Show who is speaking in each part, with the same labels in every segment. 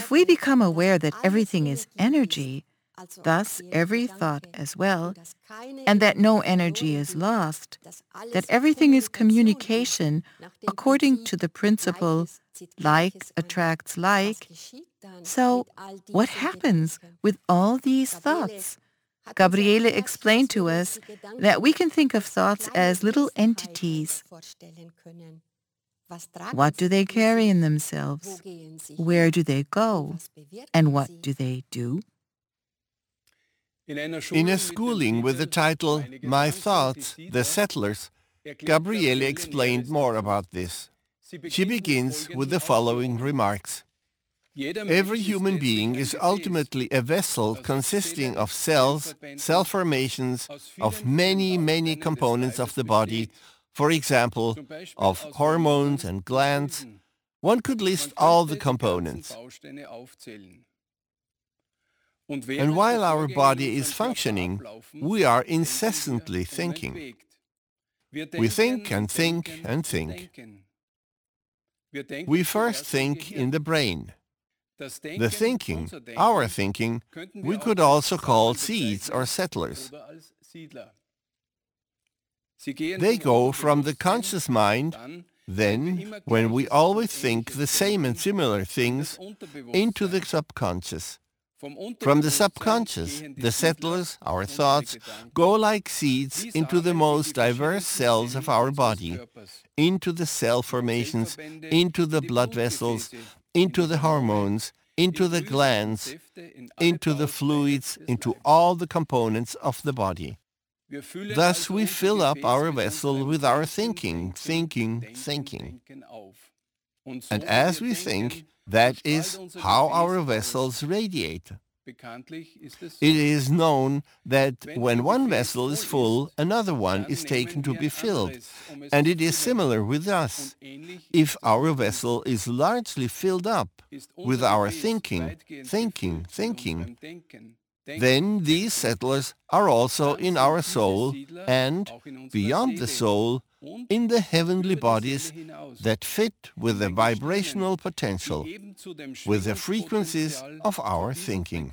Speaker 1: If we become aware that everything is energy, thus every thought as well, and that no energy is lost, that everything is communication according to the principle like attracts like, so what happens with all these thoughts? Gabriele explained to us that we can think of thoughts as little entities. What do they carry in themselves? Where do they go? And what do they do?
Speaker 2: In a schooling with the title My Thoughts, The Settlers, Gabriele explained more about this. She begins with the following remarks. Every human being is ultimately a vessel consisting of cells, cell formations, of many, many components of the body, for example, of hormones and glands. One could list all the components. And while our body is functioning, we are incessantly thinking. We think and think and think. We first think in the brain. The thinking, our thinking, we could also call seeds or settlers. They go from the conscious mind, then, when we always think the same and similar things, into the subconscious. From the subconscious, the settlers, our thoughts, go like seeds into the most diverse cells of our body, into the cell formations, into the blood vessels, into the hormones, into the glands, into the fluids, into all the components of the body. Thus we fill up our vessel with our thinking. And as we think, that is how our vessels radiate. It is known that when one vessel is full, another one is taken to be filled. And it is similar with us. If our vessel is largely filled up with our thinking, then these settlers are also in our soul and, beyond the soul, in the heavenly bodies that fit with the vibrational potential, with the frequencies of our thinking.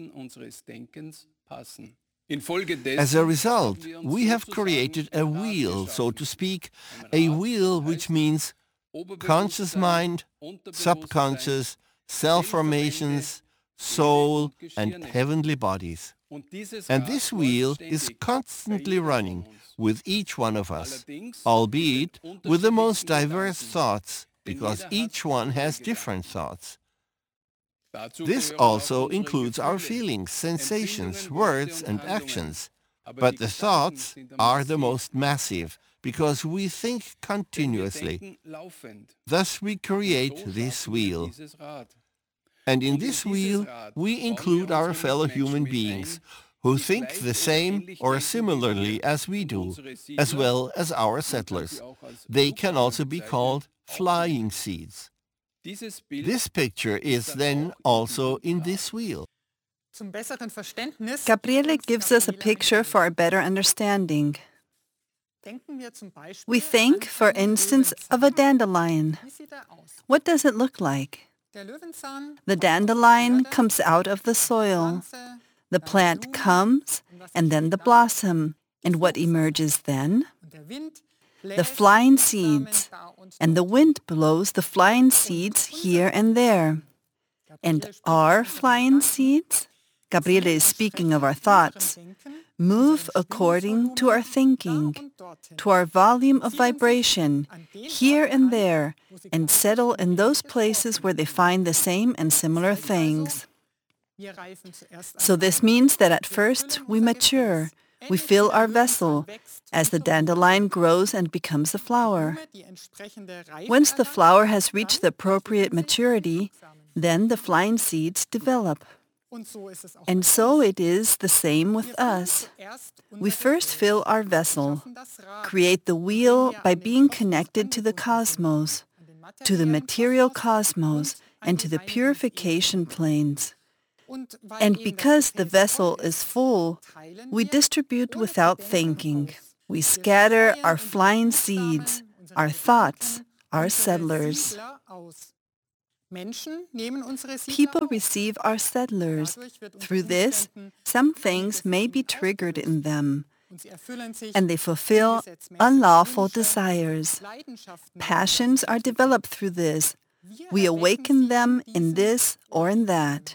Speaker 2: As a result, we have created a wheel, so to speak, a wheel which means conscious mind, subconscious, cell formations, soul, and heavenly bodies. And this wheel is constantly running with each one of us, albeit with the most diverse thoughts, because each one has different thoughts. This also includes our feelings, sensations, words, and actions. But the thoughts are the most massive, because we think continuously. Thus we create this wheel. And in this wheel, we include our fellow human beings, who think the same or similarly as we do, as well as our settlers. They can also be called flying seeds. This picture is then also in this wheel.
Speaker 3: Gabriele gives us a picture for a better understanding. We think, for instance, of a dandelion. What does it look like? The dandelion comes out of the soil. The plant comes, and then the blossom. And what emerges then? The flying seeds. And the wind blows the flying seeds here and there. And our flying seeds, Gabriele is speaking of our thoughts, move according to our thinking, to our volume of vibration, here and there, and settle in those places where they find the same and similar things. So this means that at first we mature, we fill our vessel, as the dandelion grows and becomes a flower. Once the flower has reached the appropriate maturity, then the flying seeds develop. And so it is the same with us. We first fill our vessel, create the wheel by being connected to the cosmos, to the material cosmos, and to the purification planes. And because the vessel is full, we distribute without thinking. We scatter our flying seeds, our thoughts, our settlers. People receive our settlers. Through this, some things may be triggered in them, and they fulfill unlawful desires. Passions are developed through this. We awaken them in this or in that.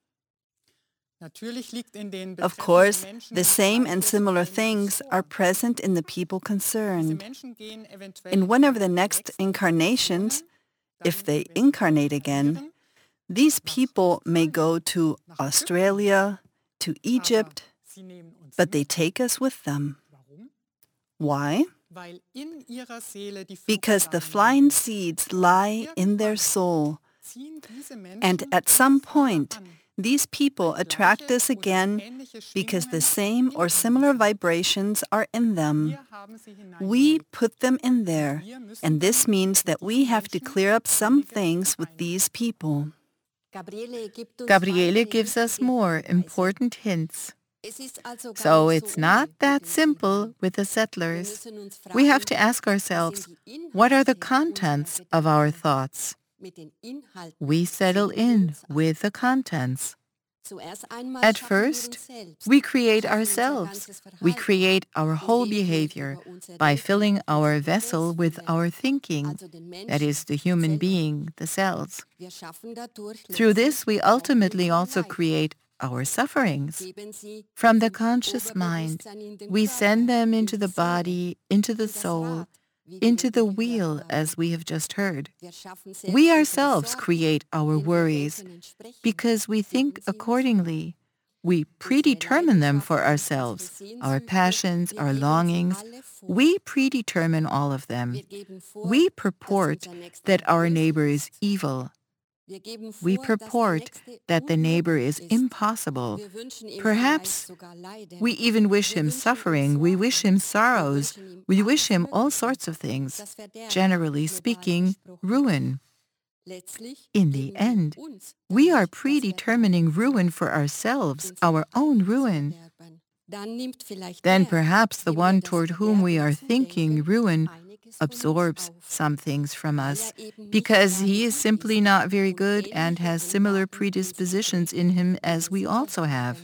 Speaker 3: Of course, the same and similar things are present in the people concerned. In one of the next incarnations, if they incarnate again, these people may go to Australia, to Egypt, but they take us with them. Why? Because the flying seeds lie in their soul, and at some point, these people attract us again because the same or similar vibrations are in them. We put them in there, and this means that we have to clear up some things with these people.
Speaker 1: Gabriele gives us more important hints. So it's not that simple with the settlers. We have to ask ourselves, what are the contents of our thoughts? We settle in with the contents. At first, we create ourselves. We create our whole behavior by filling our vessel with our thinking, that is, the human being, the cells. Through this, we ultimately also create our sufferings. From the conscious mind, we send them into the body, into the soul, into the wheel, as we have just heard. We ourselves create our worries because we think accordingly. We predetermine them for ourselves, our passions, our longings. We predetermine all of them. We purport that our neighbor is evil. We purport that the neighbor is impossible. Perhaps we even wish him suffering. We wish him sorrows. We wish him all sorts of things. Generally speaking, ruin. In the end, we are predetermining ruin for ourselves, our own ruin. Then perhaps the one toward whom we are thinking ruin absorbs some things from us because he is simply not very good and has similar predispositions in him as we also have.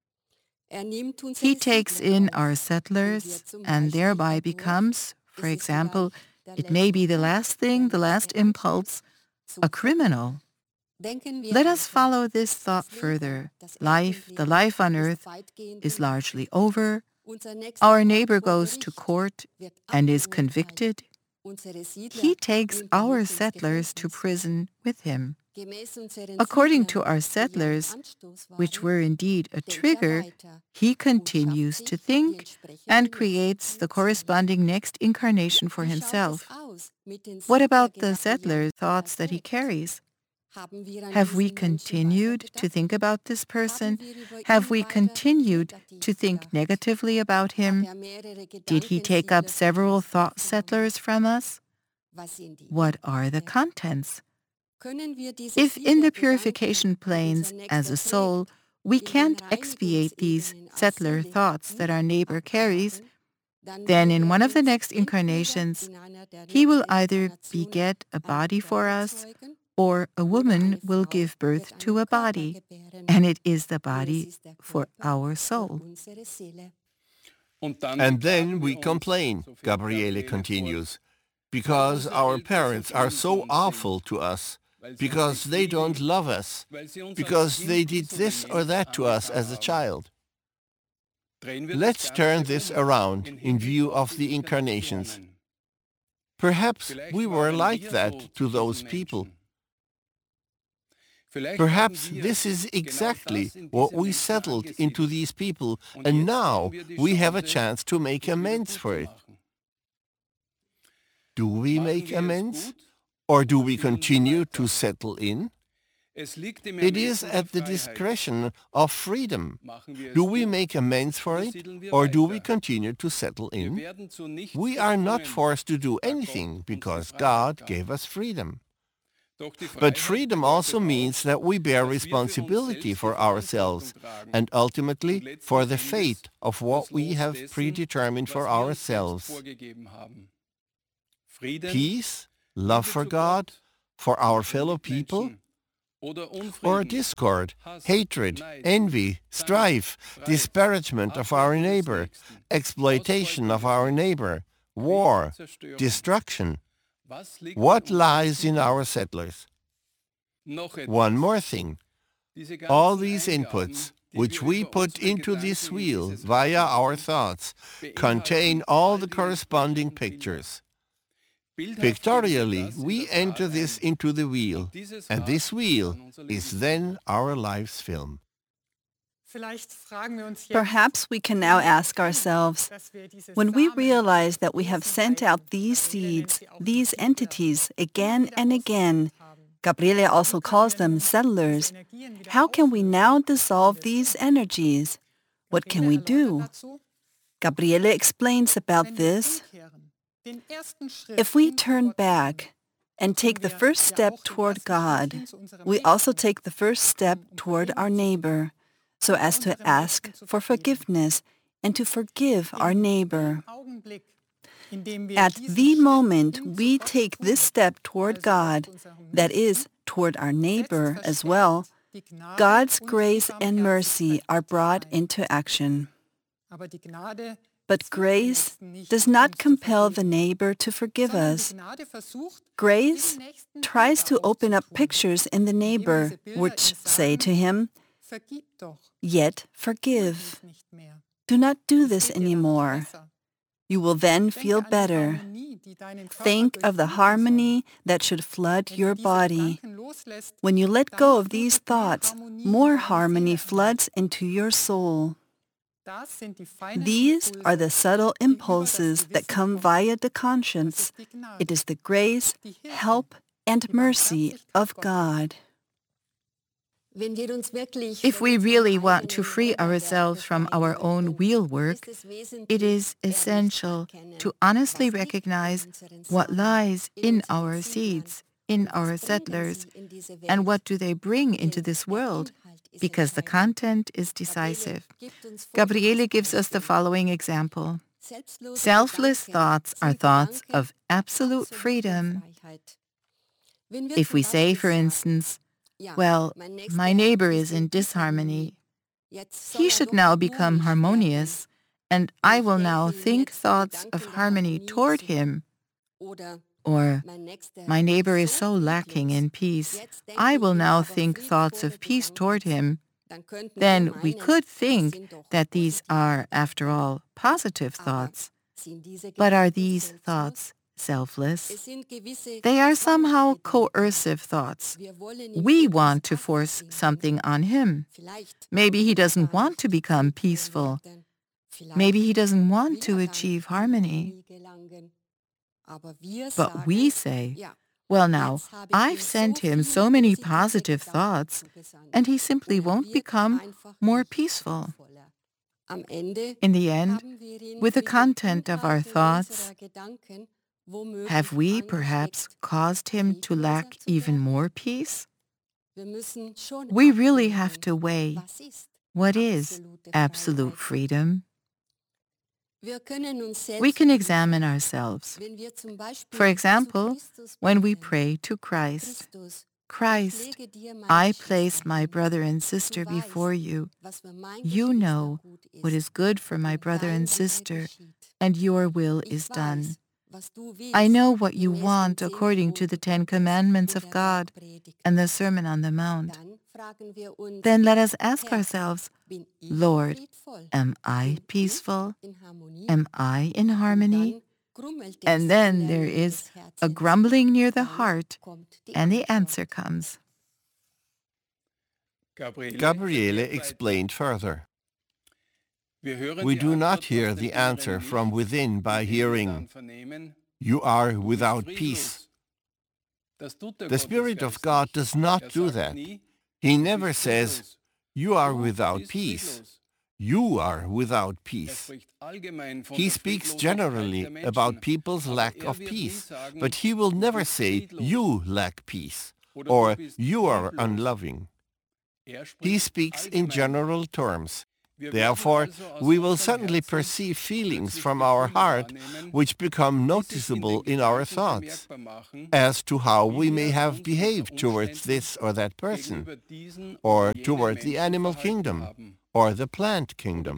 Speaker 1: He takes in our settlers and thereby becomes, for example, it may be the last thing, the last impulse, a criminal. Let us follow this thought further. The life on earth is largely over. Our neighbor goes to court and is convicted. He takes our settlers to prison with him. According to our settlers, which were indeed a trigger, he continues to think and creates the corresponding next incarnation for himself. What about the settler's thoughts that he carries? Have we continued to think about this person? Have we continued to think negatively about him? Did he take up several thought settlers from us? What are the contents? If in the purification planes as a soul, we can't expiate these settler thoughts that our neighbor carries, then in one of the next incarnations, he will either beget a body for us, or a woman will give birth to a body, and it is the body for our soul.
Speaker 2: And then we complain, Gabriele continues, because our parents are so awful to us, because they don't love us, because they did this or that to us as a child. Let's turn this around in view of the incarnations. Perhaps we were like that to those people. Perhaps this is exactly what we settled into these people, and now we have a chance to make amends for it. Do we make amends, or do we continue to settle in? It is at the discretion of freedom. Do we make amends for it, or do we continue to settle in? We are not forced to do anything because God gave us freedom. But freedom also means that we bear responsibility for ourselves and ultimately for the fate of what we have predetermined for ourselves. Peace, love for God, for our fellow people, or discord, hatred, envy, strife, disparagement of our neighbor, exploitation of our neighbor, war, destruction. What lies in our settlers? One more thing. All these inputs, which we put into this wheel via our thoughts, contain all the corresponding pictures. Pictorially, we enter this into the wheel, and this wheel is then our life's film.
Speaker 3: Perhaps we can now ask ourselves, when we realize that we have sent out these seeds, these entities, again and again, Gabriele also calls them settlers, how can we now dissolve these energies? What can we do? Gabriele explains about this. If we turn back and take the first step toward God, we also take the first step toward our neighbor, so as to ask for forgiveness and to forgive our neighbor. At the moment we take this step toward God, that is, toward our neighbor as well, God's grace and mercy are brought into action. But grace does not compel the neighbor to forgive us. Grace tries to open up pictures in the neighbor which say to him, "Yet forgive. Do not do this anymore. You will then feel better. Think of the harmony that should flood your body. When you let go of these thoughts, more harmony floods into your soul." These are the subtle impulses that come via the conscience. It is the grace, help, and mercy of God.
Speaker 1: If we really want to free ourselves from our own wheel work, it is essential to honestly recognize what lies in our seeds, in our settlers, and what do they bring into this world, because the content is decisive. Gabriele gives us the following example. Selfless thoughts are thoughts of absolute freedom. If we say, for instance, "Well, my neighbor is in disharmony. He should now become harmonious, and I will now think thoughts of harmony toward him," or "My neighbor is so lacking in peace, I will now think thoughts of peace toward him," then we could think that these are, after all, positive thoughts. But are these thoughts selfless? They are somehow coercive thoughts. We want to force something on him. Maybe he doesn't want to become peaceful. Maybe he doesn't want to achieve harmony. But we say, "Well now, I've sent him so many positive thoughts, and he simply won't become more peaceful." In the end, with the content of our thoughts, have we perhaps caused him to lack even more peace? We really have to weigh, what is absolute freedom? We can examine ourselves. For example, when we pray to Christ, "Christ, I place my brother and sister before you. You know what is good for my brother and sister, and your will is done. I know what you want according to the 10 Commandments of God and the Sermon on the Mount." Then let us ask ourselves, "Lord, am I peaceful? Am I in harmony?" And then there is a grumbling near the heart, and the answer comes.
Speaker 2: Gabriele explained further. We do not hear the answer from within by hearing, "You are without peace." The Spirit of God does not do that. He never says, "You are without peace. You are without peace." He speaks generally about people's lack of peace, but he will never say, "You lack peace," or "You are unloving." He speaks in general terms. Therefore, we will suddenly perceive feelings from our heart which become noticeable in our thoughts as to how we may have behaved towards this or that person, or toward the animal kingdom, or the plant kingdom.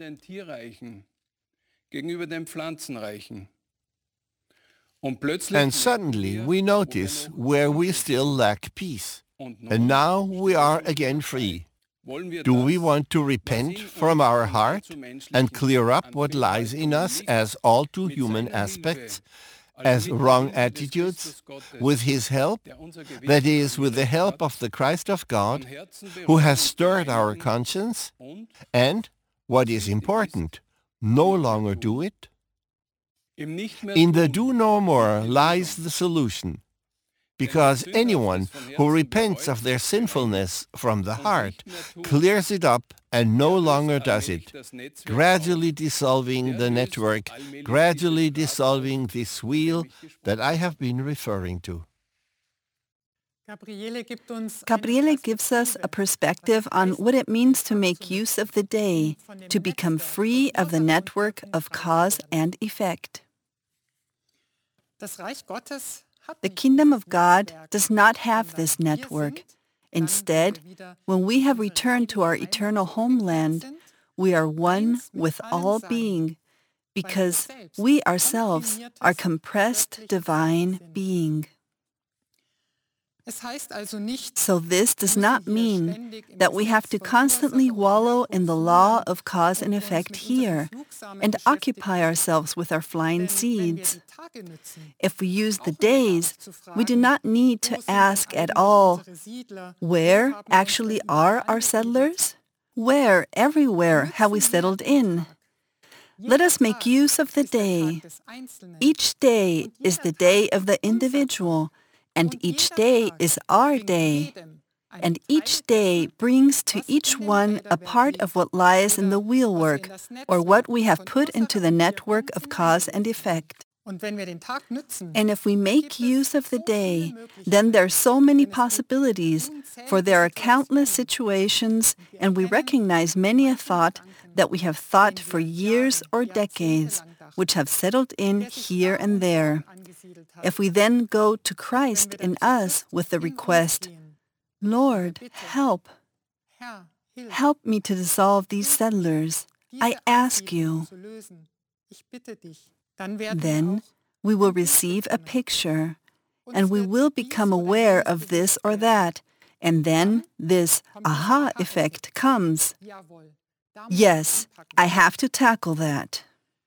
Speaker 2: And suddenly we notice where we still lack peace, and now we are again free. Do we want to repent from our heart and clear up what lies in us as all too human aspects, as wrong attitudes, with His help, that is, with the help of the Christ of God, who has stirred our conscience, and, what is important, no longer do it? In the do no more lies the solution, because anyone who repents of their sinfulness from the heart clears it up and no longer does it, gradually dissolving the network, gradually dissolving this wheel that I have been referring to.
Speaker 3: Gabriele gives us a perspective on what it means to make use of the day, to become free of the network of cause and effect. The kingdom of God does not have this network. Instead, when we have returned to our eternal homeland, we are one with all being, because we ourselves are compressed divine being. So this does not mean that we have to constantly wallow in the law of cause and effect here and occupy ourselves with our flying seeds. If we use the days, we do not need to ask at all, where actually are our settlers? Where, everywhere, have we settled in? Let us make use of the day. Each day is the day of the individual, and each day is our day. And each day brings to each one a part of what lies in the wheelwork, or what we have put into the network of cause and effect. And if we make use of the day, then there are so many possibilities, for there are countless situations, and we recognize many a thought that we have thought for years or decades, which have settled in here and there. If we then go to Christ in us with the request, Lord, help. Help me to dissolve these settlers. I ask you. Then we will receive a picture, and we will become aware of this or that, and then this aha effect comes. Yes, I have to tackle that.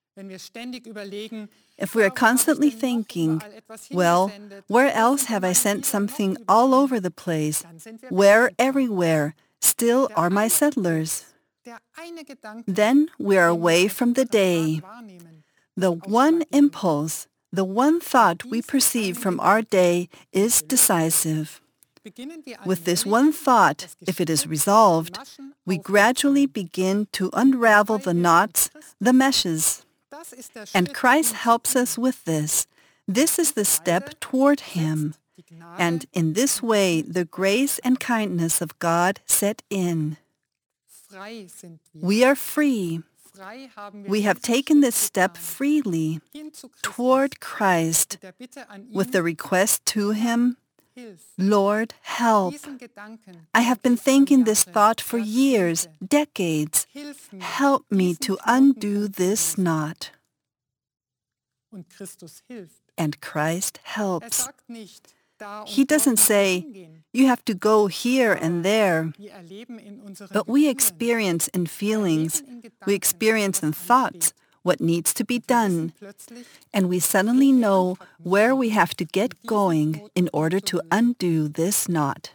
Speaker 3: If we are constantly thinking, well, where else have I sent something all over the place? Where, everywhere, still are my settlers? Then we are away from the day. The one impulse, the one thought we perceive from our day is decisive. With this one thought, if it is resolved, we gradually begin to unravel the knots, the meshes. And Christ helps us with this. This is the step toward Him. And in this way, the grace and kindness of God set in. We are free. We have taken this step freely toward Christ with the request to Him, Lord, help. I have been thinking this thought for years, decades. Help me to undo this knot. And Christ helps. He doesn't say, you have to go here and there. But we experience in feelings, we experience in thoughts what needs to be done. And we suddenly know where we have to get going in order to undo this knot.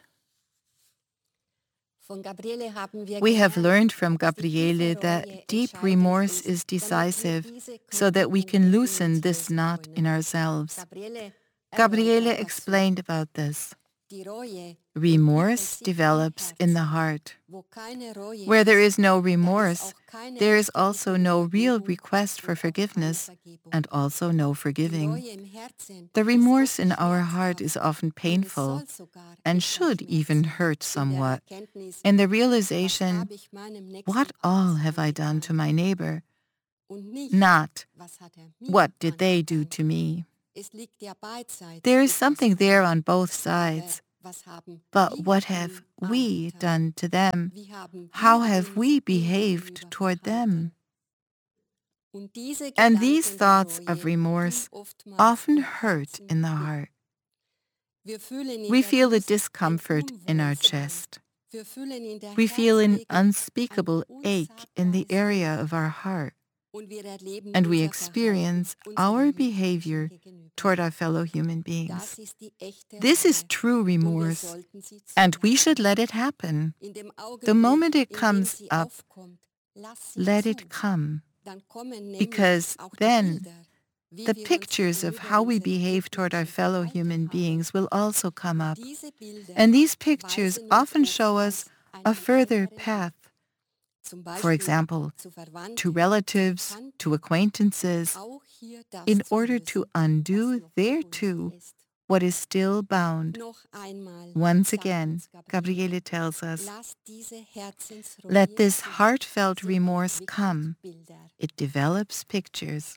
Speaker 1: We have learned from Gabriele that deep remorse is decisive, so that we can loosen this knot in ourselves. Gabriele explained about this. Remorse develops in the heart. Where there is no remorse, there is also no real request for forgiveness and also no forgiving. The remorse in our heart is often painful and should even hurt somewhat. In the realization, what all have I done to my neighbor? Not, what did they do to me? There is something there on both sides. But what have we done to them? How have we behaved toward them? And these thoughts of remorse often hurt in the heart. We feel a discomfort in our chest. We feel an unspeakable ache in the area of our heart. And we experience our behavior toward our fellow human beings. This is true remorse, and we should let it happen. The moment it comes up, let it come, because then the pictures of how we behave toward our fellow human beings will also come up. And these pictures often show us a further path. For example, to relatives, to acquaintances, in order to undo thereto what is still bound. Once again, Gabriele tells us, let this heartfelt remorse come. It develops pictures.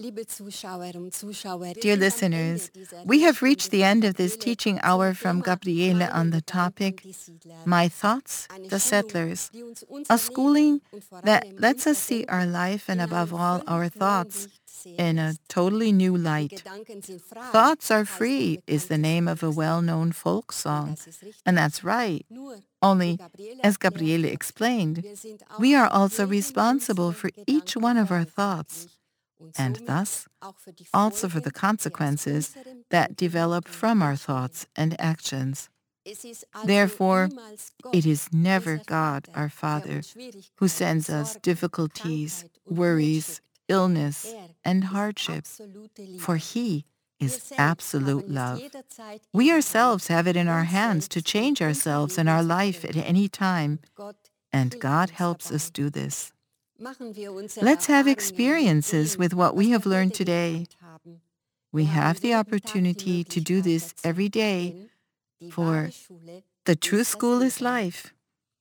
Speaker 1: Dear listeners, we have reached the end of this teaching hour from Gabriele on the topic, My Thoughts, the Settlers, a schooling that lets us see our life and above all our thoughts in a totally new light. Thoughts are free is the name of a well-known folk song, and that's right. Only, as Gabriele explained, we are also responsible for each one of our thoughts, and thus also for the consequences that develop from our thoughts and actions. Therefore, it is never God, our Father, who sends us difficulties, worries, illness, and hardship, for He is absolute love. We ourselves have it in our hands to change ourselves and our life at any time, and God helps us do this. Let's have experiences with what we have learned today. We have the opportunity to do this every day, for the true school is life.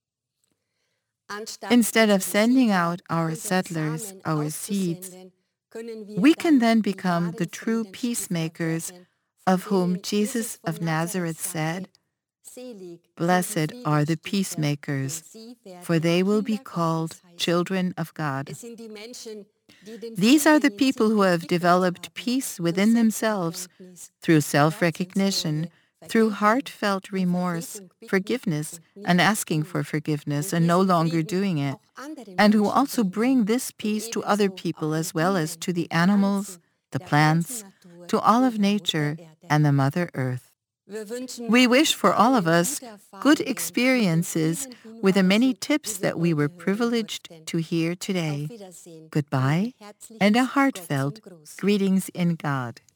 Speaker 1: Instead of sending out our settlers, our seeds, we can then become the true peacemakers of whom Jesus of Nazareth said, Blessed are the peacemakers, for they will be called children of God. These are the people who have developed peace within themselves through self-recognition, through heartfelt remorse, forgiveness, and asking for forgiveness and no longer doing it, and who also bring this peace to other people as well as to the animals, the plants, to all of nature and the Mother Earth. We wish for all of us good experiences with the many tips that we were privileged to hear today. Goodbye and a heartfelt greetings in God.